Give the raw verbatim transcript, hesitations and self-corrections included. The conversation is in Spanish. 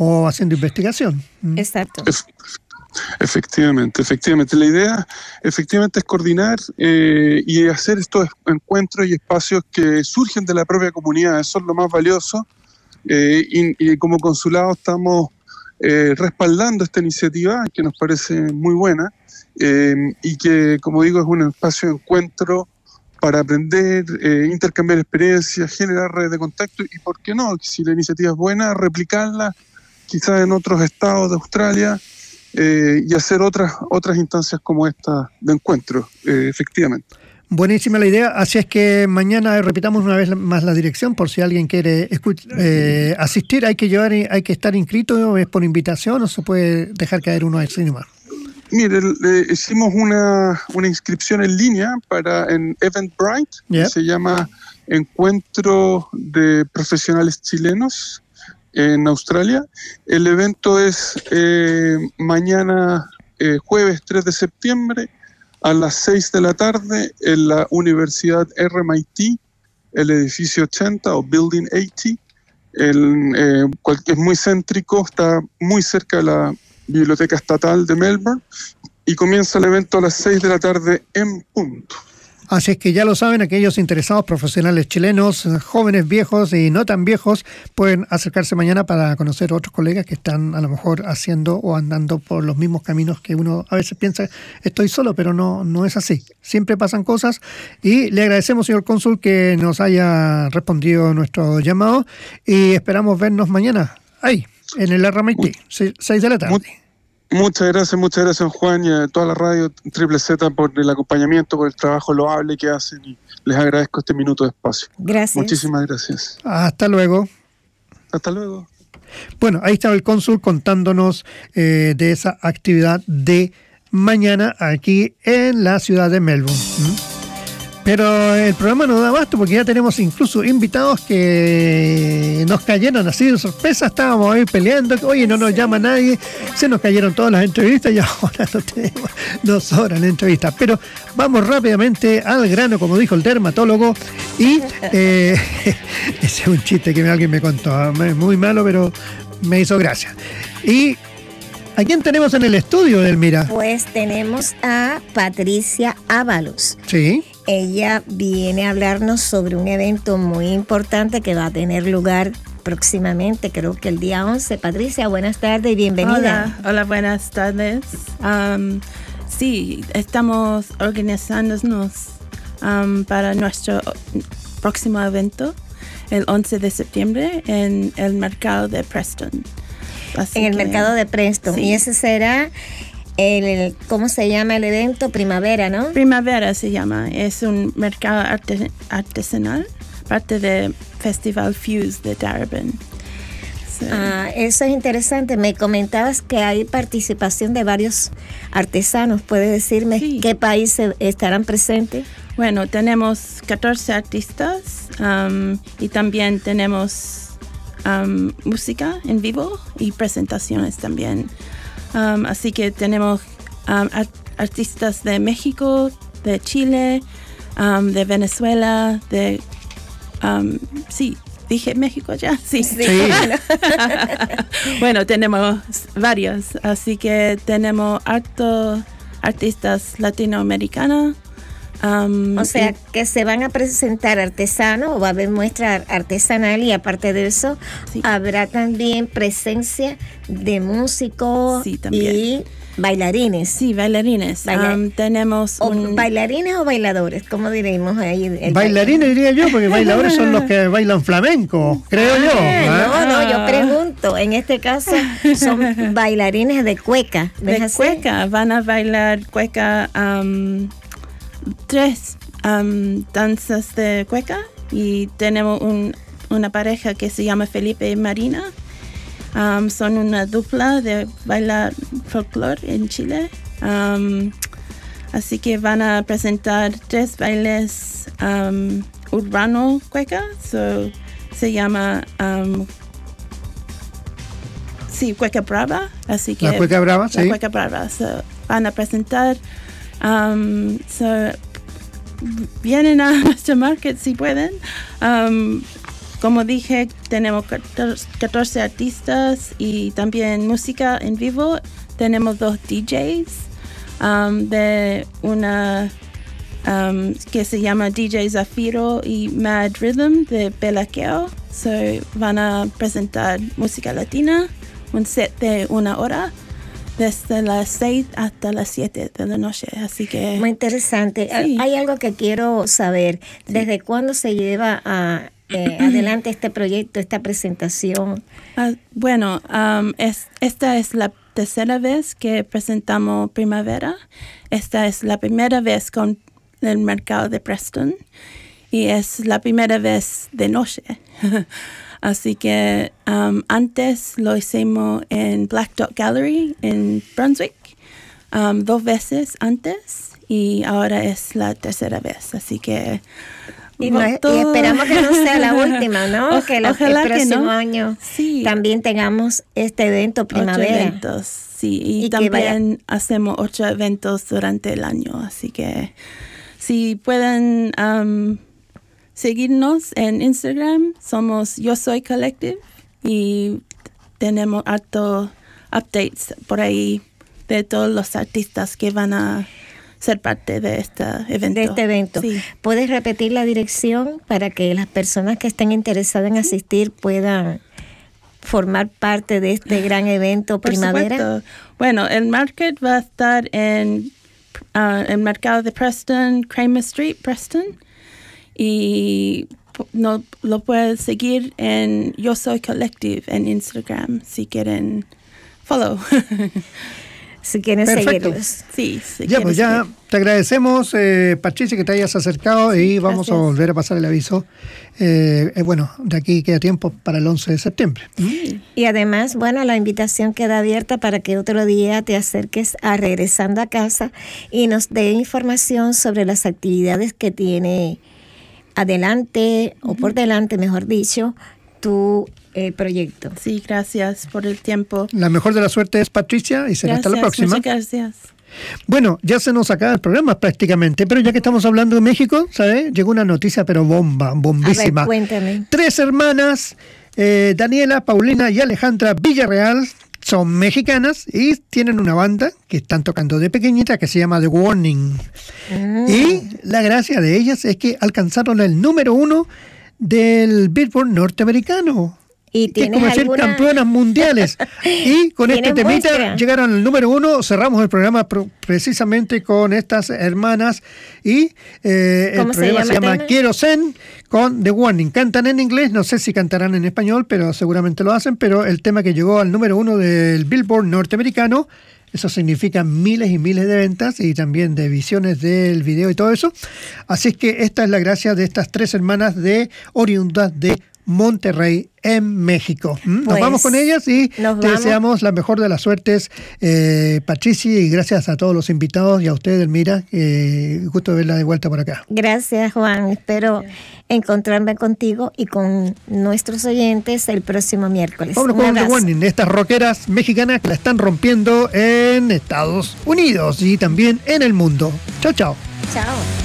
o haciendo investigación. Exacto. Efectivamente, efectivamente. La idea efectivamente es coordinar eh, y hacer estos encuentros y espacios que surgen de la propia comunidad. Eso es lo más valioso. Eh, y, y como consulado estamos eh, respaldando esta iniciativa que nos parece muy buena eh, y que, como digo, es un espacio de encuentro para aprender, eh, intercambiar experiencias, generar redes de contacto y, ¿por qué no? Si la iniciativa es buena, replicarla quizás en otros estados de Australia. Eh, y hacer otras otras instancias como esta de encuentro, eh, efectivamente. Buenísima la idea, así es que mañana repitamos una vez más la dirección por si alguien quiere eh, asistir. Hay que llevar, hay que estar inscrito, es por invitación o se puede dejar caer uno así nomás. Mire, eh, hicimos una, una inscripción en línea para en Eventbrite, yep. que se llama Encuentro de Profesionales Chilenos en Australia. El evento es eh, mañana eh, jueves tres de septiembre a las seis de la tarde en la Universidad R M I T, el edificio ochenta o Building ochenta. El, eh, cual, es muy céntrico, está muy cerca de la Biblioteca Estatal de Melbourne y comienza el evento a las seis de la tarde en punto. Así es que ya lo saben, aquellos interesados, profesionales chilenos, jóvenes, viejos y no tan viejos, pueden acercarse mañana para conocer a otros colegas que están a lo mejor haciendo o andando por los mismos caminos que uno a veces piensa, estoy solo, pero no, no es así. Siempre pasan cosas y le agradecemos, señor cónsul, que nos haya respondido nuestro llamado y esperamos vernos mañana ahí, en el R M I T, seis de la tarde. Muchas gracias, muchas gracias Juan y a toda la radio Triple Z por el acompañamiento, por el trabajo loable que hacen y les agradezco este minuto de espacio. Gracias. Muchísimas gracias. Hasta luego. Hasta luego. Bueno, ahí estaba el cónsul contándonos eh, de esa actividad de mañana aquí en la ciudad de Melbourne. ¿Mm? Pero el programa no da abasto porque ya tenemos incluso invitados que nos cayeron así de sorpresa. Estábamos ahí peleando, oye, no nos llama nadie. Se nos cayeron todas las entrevistas y ahora no tenemos, no sobran entrevistas. Pero vamos rápidamente al grano, como dijo el dermatólogo. Y eh, ese es un chiste que alguien me contó, muy malo, pero me hizo gracia. Y ¿a quién tenemos en el estudio, Delmira? Pues tenemos a Patricia Ábalos. Sí. Ella viene a hablarnos sobre un evento muy importante que va a tener lugar próximamente, creo que el día once. Patricia, buenas tardes y bienvenida. Hola, hola buenas tardes. Um, sí, estamos organizándonos um, para nuestro próximo evento, el once de septiembre, en el mercado de Preston. Así en el que, mercado de Preston. Sí. Y ese será el, el, ¿cómo se llama el evento? Primavera, ¿no? Primavera se llama. Es un mercado arte, artesanal, parte del Festival Fuse de Darebin. Sí. Ah, eso es interesante. Me comentabas que hay participación de varios artesanos. ¿Puedes decirme sí. qué países estarán presentes? Bueno, tenemos catorce artistas um, y también tenemos Um, música en vivo y presentaciones también. Um, así que tenemos um, art- artistas de México, de Chile, um, de Venezuela, de... Um, sí, dije México ya. Sí. sí. Bueno, tenemos varios. Así que tenemos hartos artistas latinoamericanos. Um, o sea, que se van a presentar artesanos o va a haber muestra artesanal y aparte de eso sí. habrá también presencia de músicos sí, y bailarines. Sí, bailarines. Bailar- um, tenemos o un... ¿Bailarines o bailadores? ¿Cómo diremos ahí? El bailarines diría yo, porque bailadores son los que bailan flamenco, creo yo. ¿eh? No, no, yo pregunto. En este caso son bailarines de cueca. De así? Cueca, van a bailar cueca... Um, tres um, danzas de cueca y tenemos un, una pareja que se llama Felipe y Marina. Um, son una dupla de bailar folclore en Chile. Um, así que van a presentar tres bailes um, urbano cueca. So, se llama um, sí, cueca brava. Así que la cueca brava, la sí. cueca brava. So, van a presentar. Um, so, vienen a nuestro market si pueden. Um, como dije, tenemos catorce artistas y también música en vivo. Tenemos dos D Js um, de una um, que se llama D J Zafiro y Mad Rhythm de Belaqueo. So, van a presentar música latina, un set de una hora, desde las seis hasta las siete de la noche, así que... Muy interesante. Sí. Hay algo que quiero saber. ¿Desde sí. cuándo se lleva a, eh, adelante este proyecto, esta presentación? Uh, bueno, um, es, esta es la tercera vez que presentamos Primavera. Esta es la primera vez con el mercado de Preston y es la primera vez de noche. Así que um, antes lo hicimos en Black Dot Gallery en Brunswick, um, dos veces antes, y ahora es la tercera vez. Así que... Y, no, y esperamos que no sea la última, ¿no? O, que la, el próximo no. año sí. también tengamos este evento Primavera. Ocho eventos, sí. Y, y también hacemos ocho eventos durante el año. Así que si pueden... Um, seguirnos en Instagram, somos Yo Soy Collective y tenemos hartos updates por ahí de todos los artistas que van a ser parte de este evento. De este evento. Sí. ¿Puedes repetir la dirección para que las personas que estén interesadas en asistir puedan formar parte de este gran evento por Primavera? Supuesto. Bueno, el market va a estar en uh, el mercado de Preston, Kramer Street, Preston. Y no, lo puedes seguir en Yo Soy Collective en Instagram si quieren follow. Si quieren Perfecto. seguirlos. Sí, si ya, pues ya seguir. Te agradecemos, eh, Patricia, que te hayas acercado y vamos Gracias. a volver a pasar el aviso. Eh, eh, bueno, de aquí queda tiempo para el once de septiembre. ¿Mm? Y además, bueno, la invitación queda abierta para que otro día te acerques a Regresando a Casa y nos dé información sobre las actividades que tiene adelante, uh-huh. o por delante, mejor dicho, tu eh, proyecto. Sí, gracias por el tiempo. La mejor de la suerte es Patricia y será gracias, hasta la próxima. Muchas gracias. Bueno, ya se nos acaba el programa prácticamente, pero ya que estamos hablando de México, ¿sabes? Llegó una noticia, pero bomba, bombísima. A ver, cuéntame. Tres hermanas, eh, Daniela, Paulina y Alejandra Villarreal, son mexicanas y tienen una banda que están tocando de pequeñita que se llama The Warning. Mm. Y la gracia de ellas es que alcanzaron el número uno del Billboard norteamericano. ¿Y que es como decir alguna... campeonas mundiales. Y con este temita muestra? llegaron al número uno. Cerramos el programa pro- precisamente con estas hermanas. Y eh, el programa se llama, se llama Quiero Zen con The Warning. Cantan en inglés, no sé si cantarán en español, pero seguramente lo hacen. Pero el tema que llegó al número uno del Billboard norteamericano, eso significa miles y miles de ventas y también de visiones del video y todo eso. Así es que esta es la gracia de estas tres hermanas de oriundas de Monterrey, en México. Nos pues, vamos con ellas y te vamos. deseamos la mejor de las suertes, eh, Patricia, y gracias a todos los invitados y a ustedes, Elmira. Eh, gusto verla de vuelta por acá. Gracias, Juan. Espero encontrarme contigo y con nuestros oyentes el próximo miércoles. Vamos con The Warning, estas rockeras mexicanas que la están rompiendo en Estados Unidos y también en el mundo. Chao, chao. Chao.